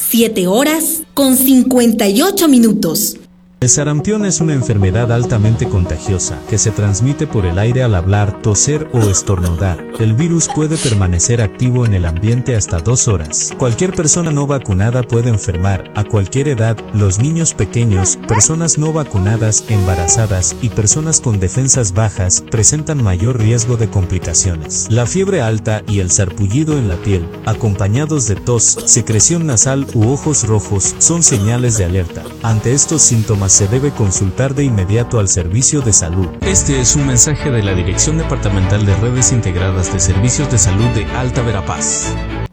7:58. El sarampión es una enfermedad altamente contagiosa que se transmite por el aire al hablar, toser o estornudar. El virus puede permanecer activo en el ambiente hasta 2 horas. Cualquier persona no vacunada puede enfermar a cualquier edad. Los niños pequeños, personas no vacunadas, embarazadas y personas con defensas bajas presentan mayor riesgo de complicaciones. La fiebre alta y el sarpullido en la piel, acompañados de tos, secreción nasal u ojos rojos, son señales de alerta. Ante estos síntomas se debe consultar de inmediato al servicio de salud. Este es un mensaje de la Dirección Departamental de Redes Integradas de Servicios de Salud de Alta Verapaz.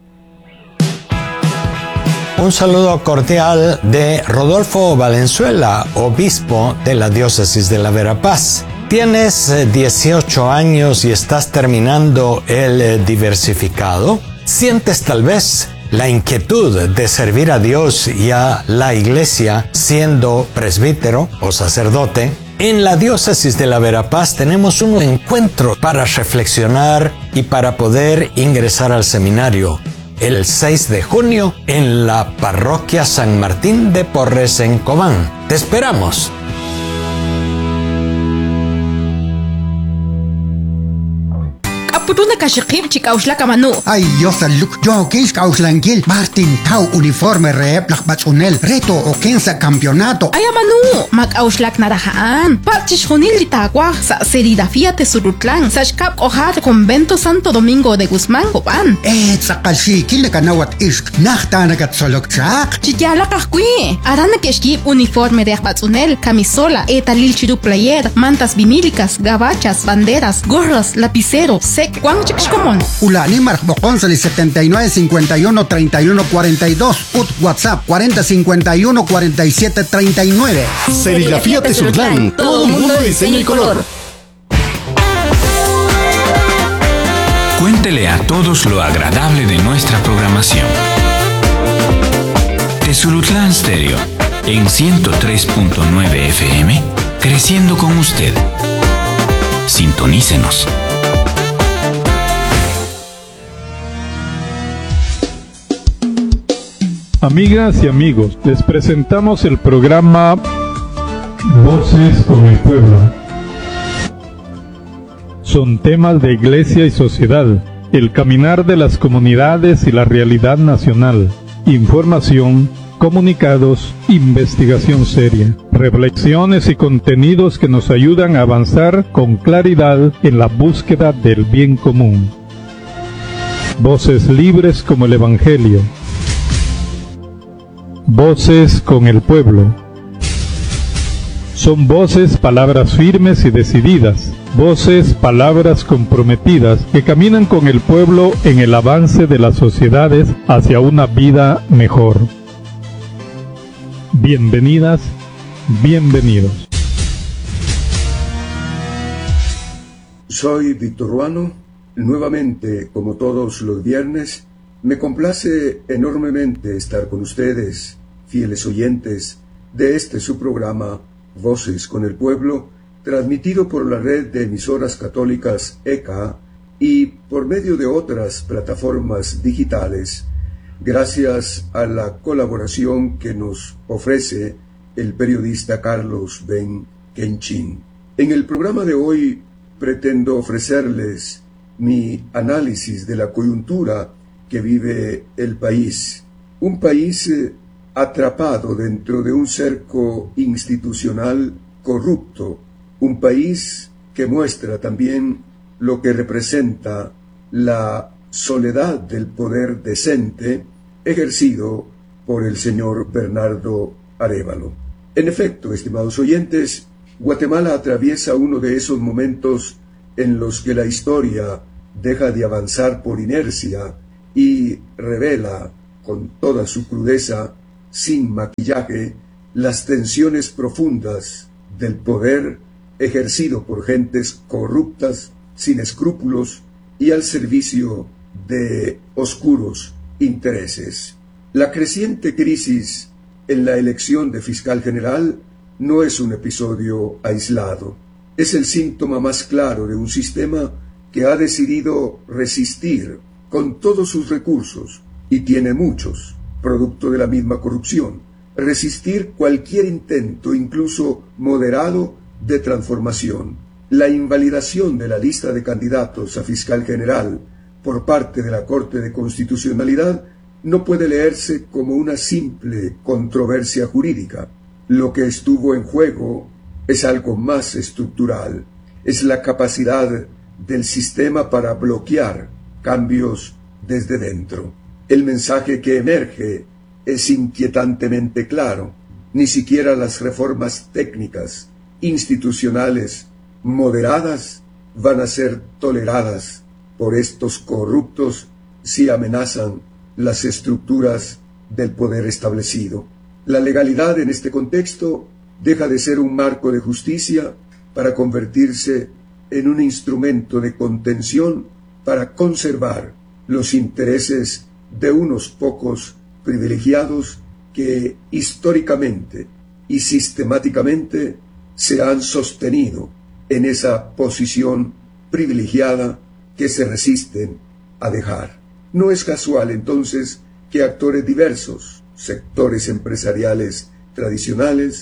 Un saludo cordial de Rodolfo Valenzuela, obispo de la diócesis de la Verapaz. ¿Tienes 18 años y estás terminando el diversificado? ¿Sientes tal vez la inquietud de servir a Dios y a la Iglesia siendo presbítero o sacerdote? En la diócesis de la Verapaz tenemos un encuentro para reflexionar y para poder ingresar al seminario. El 6 de junio en la parroquia San Martín de Porres en Cobán. ¡Te esperamos! Putuna kashikip chikauslaka manu. Ay, yo saluk, yo okis kauslangil, Martin Tau uniforme rep lakbatsunel, reto okensa campeonato. Ay, manu, makauslak narahaan. Pachishunil litagua sa seridafía tesurutlan, sashkap ojar convento Santo Domingo de Guzmán, Cobán. Sakashi, kilekanawat isk, nachtanagat solokchak. Chiyala kahkui, arana keshkip uniforme de akbatsunel, camisola, etalil chiru player, mantas vinílicas, gabachas, banderas, gorras, lapicero, sec. ¿Cuán chicxcomón? Ulani Marcboconsali 79 51 31 42. WhatsApp 40 51 47 39. Serigrafía Tezutlán. Todo mundo de diseño y color. Cuéntele a todos lo agradable de nuestra programación. Tezulutlán Stereo en 103.9 FM, creciendo con usted. Sintonícenos. Amigas y amigos, les presentamos el programa Voces con el Pueblo. Son temas de iglesia y sociedad, el caminar de las comunidades y la realidad nacional, información, comunicados, investigación seria, reflexiones y contenidos que nos ayudan a avanzar con claridad en la búsqueda del bien común. Voces libres como el Evangelio. Voces con el pueblo. Son voces, palabras firmes y decididas, voces, palabras comprometidas que caminan con el pueblo en el avance de las sociedades hacia una vida mejor. Bienvenidas, bienvenidos. Soy Víctor Ruano, nuevamente, como todos los viernes, me complace enormemente estar con ustedes, fieles oyentes, de este su programa Voces con el Pueblo, transmitido por la red de emisoras católicas ECA y por medio de otras plataformas digitales, gracias a la colaboración que nos ofrece el periodista Carlos Ben Kenchin. En el programa de hoy pretendo ofrecerles mi análisis de la coyuntura que vive el país. Un país atrapado dentro de un cerco institucional corrupto. Un país que muestra también lo que representa la soledad del poder decente ejercido por el señor Bernardo Arévalo. En efecto, estimados oyentes, Guatemala atraviesa uno de esos momentos en los que la historia deja de avanzar por inercia y revela con toda su crudeza, sin maquillaje, las tensiones profundas del poder ejercido por gentes corruptas, sin escrúpulos y al servicio de oscuros intereses. La creciente crisis en la elección de fiscal general no es un episodio aislado. Es el síntoma más claro de un sistema que ha decidido resistir con todos sus recursos, y tiene muchos, producto de la misma corrupción. Resistir cualquier intento, incluso moderado, de transformación. La invalidación de la lista de candidatos a fiscal general por parte de la Corte de Constitucionalidad no puede leerse como una simple controversia jurídica. Lo que estuvo en juego es algo más estructural. Es la capacidad del sistema para bloquear cambios desde dentro. El mensaje que emerge es inquietantemente claro. Ni siquiera las reformas técnicas, institucionales, moderadas, van a ser toleradas por estos corruptos si amenazan las estructuras del poder establecido. La legalidad en este contexto deja de ser un marco de justicia para convertirse en un instrumento de contención para conservar los intereses de unos pocos privilegiados que históricamente y sistemáticamente se han sostenido en esa posición privilegiada que se resisten a dejar. No es casual entonces que actores diversos, sectores empresariales tradicionales,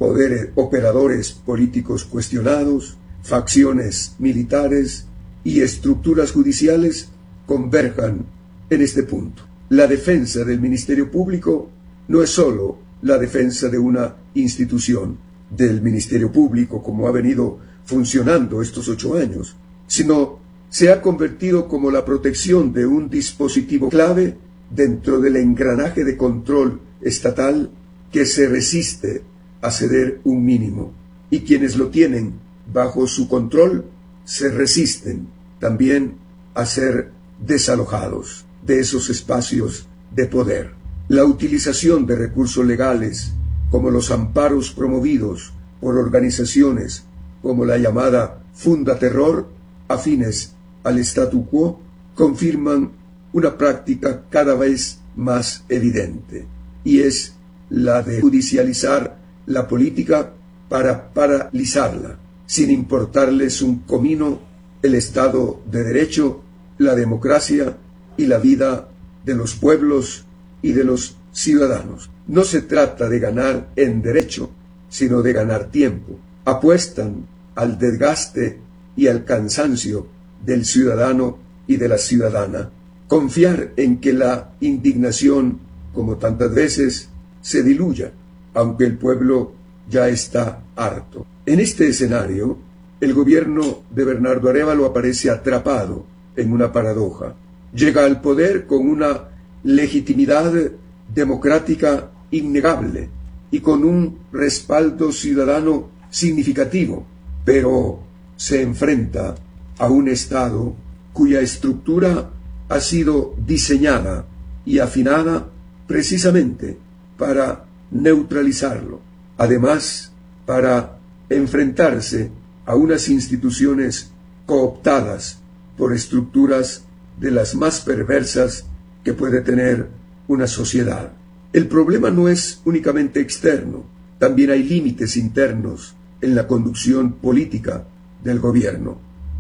operadores políticos cuestionados, facciones militares y estructuras judiciales converjan en este punto. La defensa del Ministerio Público no es sólo la defensa de una institución, del Ministerio Público como ha venido funcionando estos 8 años, sino se ha convertido como la protección de un dispositivo clave dentro del engranaje de control estatal que se resiste a ceder un mínimo, y quienes lo tienen bajo su control se resisten también a ser desalojados de esos espacios de poder. La utilización de recursos legales, como los amparos promovidos por organizaciones como la llamada Funda Terror, afines al statu quo, confirman una práctica cada vez más evidente, y es la de judicializar la política para paralizarla, sin importarles un comino el Estado de Derecho, la democracia y la vida de los pueblos y de los ciudadanos. No se trata de ganar en derecho, sino de ganar tiempo. Apuestan al desgaste y al cansancio del ciudadano y de la ciudadana. Confiar en que la indignación, como tantas veces, se diluya, aunque el pueblo ya está harto. En este escenario, el gobierno de Bernardo Arévalo aparece atrapado en una paradoja. Llega al poder con una legitimidad democrática innegable y con un respaldo ciudadano significativo, pero se enfrenta a un Estado cuya estructura ha sido diseñada y afinada precisamente para neutralizarlo, además para enfrentarse a unas instituciones cooptadas por estructuras de las más perversas que puede tener una sociedad. El problema no es únicamente externo, también hay límites internos en la conducción política del gobierno.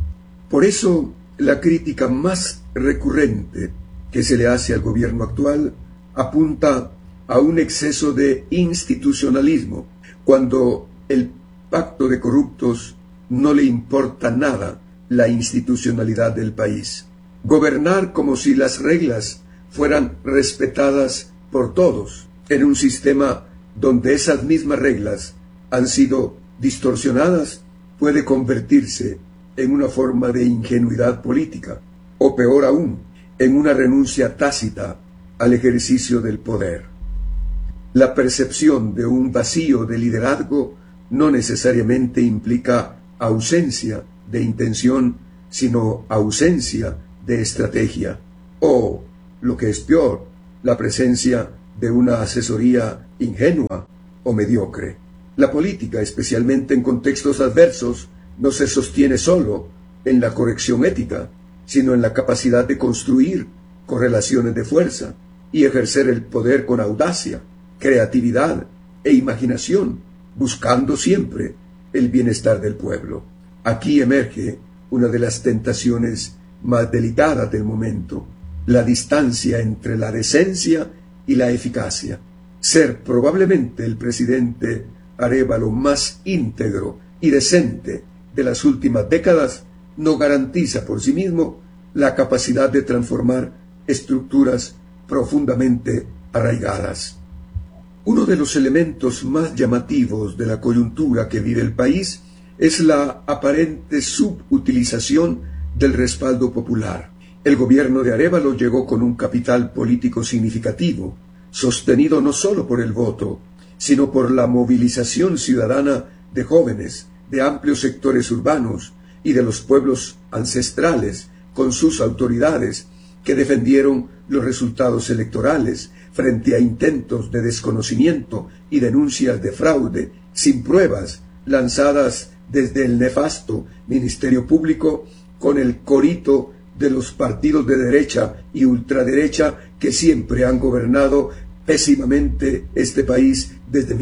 Por eso, la crítica más recurrente que se le hace al gobierno actual apunta a un exceso de institucionalismo, cuando el pacto de corruptos no le importa nada la institucionalidad del país. Gobernar como si las reglas fueran respetadas por todos, en un sistema donde esas mismas reglas han sido distorsionadas, puede convertirse en una forma de ingenuidad política, o peor aún, en una renuncia tácita al ejercicio del poder. La percepción de un vacío de liderazgo no necesariamente implica ausencia de intención, sino ausencia de estrategia, o, lo que es peor, la presencia de una asesoría ingenua o mediocre. La política, especialmente en contextos adversos, no se sostiene solo en la corrección ética, sino en la capacidad de construir correlaciones de fuerza y ejercer el poder con audacia, creatividad e imaginación, buscando siempre el bienestar del pueblo. Aquí emerge una de las tentaciones más delicadas del momento, la distancia entre la decencia y y la eficacia. Ser probablemente el presidente Arévalo más íntegro y decente de las últimas décadas no garantiza por sí mismo la capacidad de transformar estructuras profundamente arraigadas. Uno de los elementos más llamativos de la coyuntura que vive el país es la aparente subutilización del respaldo popular. El gobierno de Arévalo llegó con un capital político significativo, sostenido no solo por el voto, sino por la movilización ciudadana de jóvenes, de amplios sectores urbanos y de los pueblos ancestrales con sus autoridades que defendieron los resultados electorales frente a intentos de desconocimiento y denuncias de fraude sin pruebas lanzadas desde el nefasto Ministerio Público con el corito de los partidos de derecha y ultraderecha que siempre han gobernado pésimamente este país desde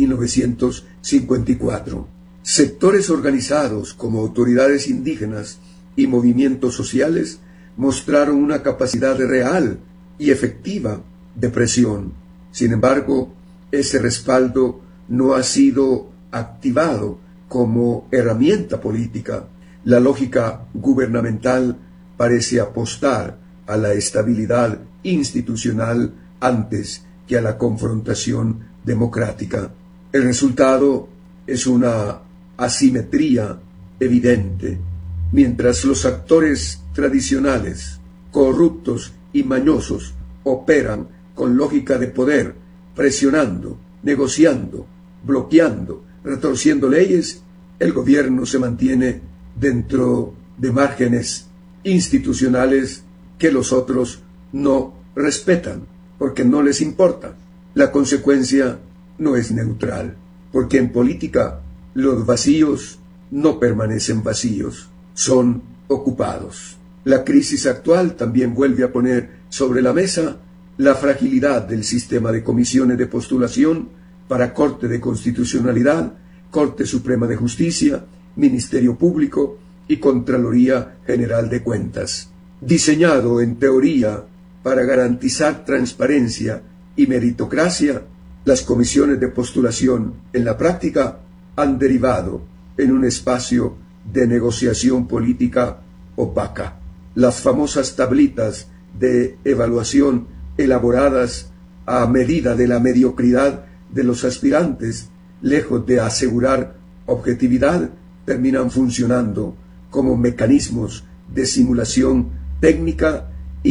1954. Sectores organizados como autoridades indígenas y movimientos sociales mostraron una capacidad real y efectiva de presión. Sin embargo, ese respaldo no ha sido activado como herramienta política. La lógica gubernamental parece apostar a la estabilidad institucional antes que a la confrontación democrática. El resultado es una asimetría evidente. Mientras los actores tradicionales, corruptos y mañosos, operan con lógica de poder, presionando, negociando, bloqueando, retorciendo leyes, el gobierno se mantiene dentro de márgenes institucionales que los otros no respetan, porque no les importa. La consecuencia no es neutral, porque en política los vacíos no permanecen vacíos, son ocupados. La crisis actual también vuelve a poner sobre la mesa la fragilidad del sistema de comisiones de postulación para Corte de Constitucionalidad, Corte Suprema de Justicia, Ministerio Público y Contraloría General de Cuentas. Diseñado en teoría para garantizar transparencia y meritocracia, las comisiones de postulación en la práctica han derivado en un espacio de negociación política opaca. Las famosas tablitas de evaluación elaboradas a medida de la mediocridad de los aspirantes, lejos de asegurar objetividad, terminan funcionando como mecanismos de simulación técnica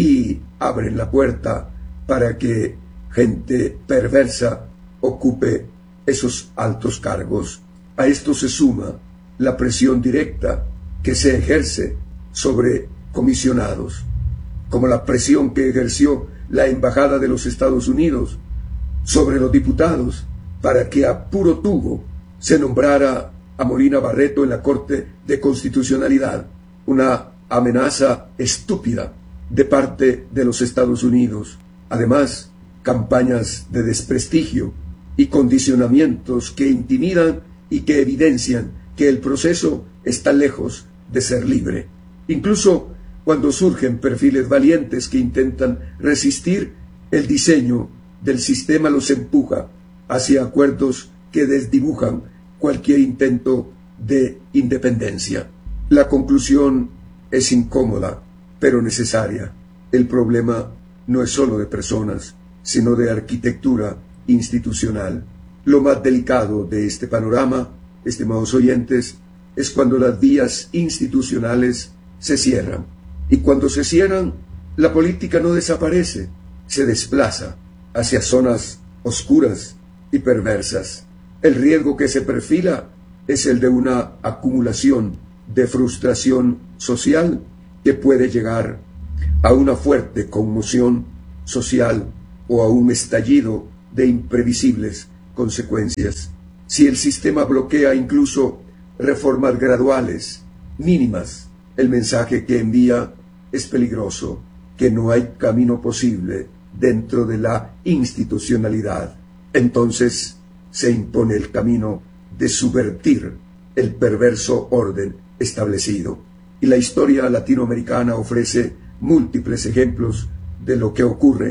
y abren la puerta para que gente perversa ocupe esos altos cargos. A esto se suma la presión directa que se ejerce sobre comisionados, como la presión que ejerció la Embajada de los Estados Unidos sobre los diputados para que a puro tubo se nombrara a Molina Barreto en la Corte de Constitucionalidad, una amenaza estúpida de parte de los Estados Unidos. Además, campañas de desprestigio y condicionamientos que intimidan y que evidencian que el proceso está lejos de ser libre. Incluso cuando surgen perfiles valientes que intentan resistir, el diseño del sistema los empuja hacia acuerdos que desdibujan cualquier intento de independencia. La conclusión es incómoda, pero necesaria. El problema no es solo de personas, sino de arquitectura institucional. Lo más delicado de este panorama, estimados oyentes, es cuando las vías institucionales se cierran. Y cuando se cierran, la política no desaparece, se desplaza hacia zonas oscuras y perversas. El riesgo que se perfila es el de una acumulación de frustración social que puede llegar a una fuerte conmoción social o a un estallido de imprevisibles consecuencias. Si el sistema bloquea incluso reformas graduales, mínimas, el mensaje que envía es peligroso, que no hay camino posible dentro de la institucionalidad. Entonces se impone el camino de subvertir el perverso orden establecido. Y la historia latinoamericana ofrece múltiples ejemplos de lo que ocurre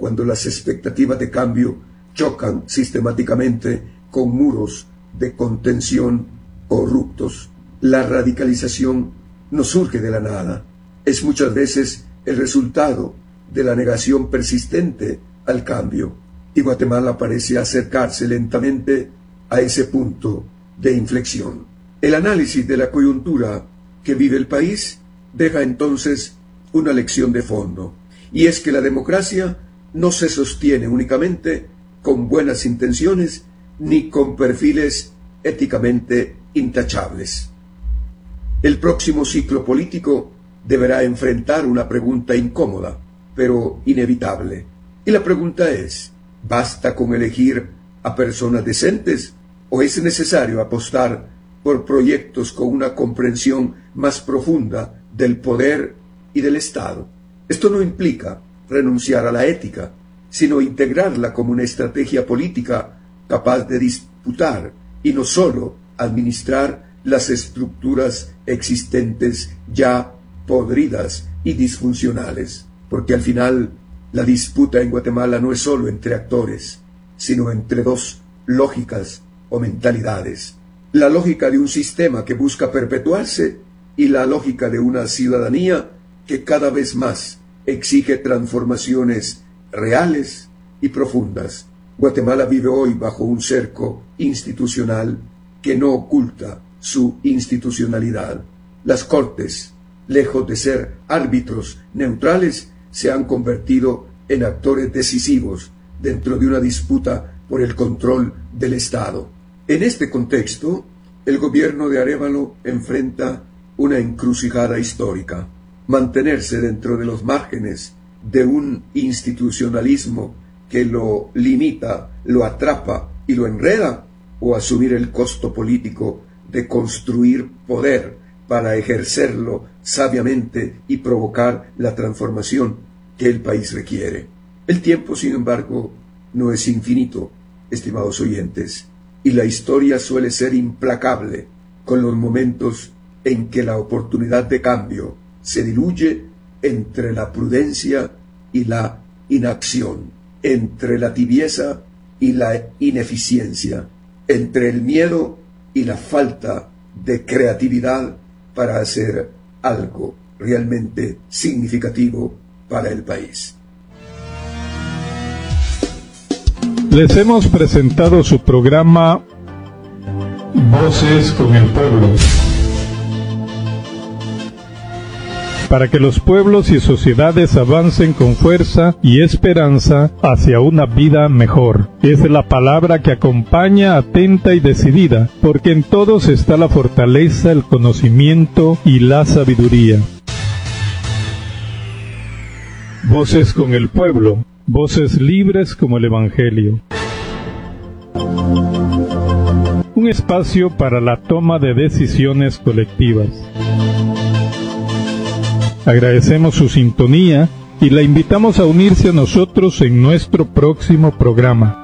cuando las expectativas de cambio chocan sistemáticamente con muros de contención corruptos. La radicalización no surge de la nada, es muchas veces el resultado de la negación persistente al cambio, y Guatemala parece acercarse lentamente a ese punto de inflexión. El análisis de la coyuntura que vive el país deja entonces una lección de fondo, y es que la democracia no se sostiene únicamente con buenas intenciones ni con perfiles éticamente intachables. El próximo ciclo político deberá enfrentar una pregunta incómoda, pero inevitable. Y la pregunta es, ¿basta con elegir a personas decentes o es necesario apostar por proyectos con una comprensión más profunda del poder y del Estado? Esto no implica renunciar a la ética, sino integrarla como una estrategia política capaz de disputar y no solo administrar las estructuras existentes ya podridas y disfuncionales, porque al final la disputa en Guatemala no es solo entre actores, sino entre dos lógicas o mentalidades: la lógica de un sistema que busca perpetuarse y la lógica de una ciudadanía que cada vez más exige transformaciones reales y profundas. Guatemala vive hoy bajo un cerco institucional que no oculta su institucionalidad. Las Cortes, lejos de ser árbitros neutrales, se han convertido en actores decisivos dentro de una disputa por el control del Estado. En este contexto, el gobierno de Arévalo enfrenta una encrucijada histórica: mantenerse dentro de los márgenes de un institucionalismo que lo limita, lo atrapa y lo enreda, o asumir el costo político de construir poder para ejercerlo sabiamente y provocar la transformación que el país requiere. El tiempo, sin embargo, no es infinito, estimados oyentes, y la historia suele ser implacable con los momentos en que la oportunidad de cambio se diluye entre la prudencia y la inacción, entre la tibieza y la ineficiencia, entre el miedo y la falta de creatividad para hacer algo realmente significativo para el país. Les hemos presentado su programa Voces con el Pueblo, para que los pueblos y sociedades avancen con fuerza y esperanza hacia una vida mejor. Es la palabra que acompaña atenta y decidida, porque en todos está la fortaleza, el conocimiento y la sabiduría. Voces con el Pueblo, voces libres como el Evangelio. Un espacio para la toma de decisiones colectivas. Agradecemos su sintonía y la invitamos a unirse a nosotros en nuestro próximo programa.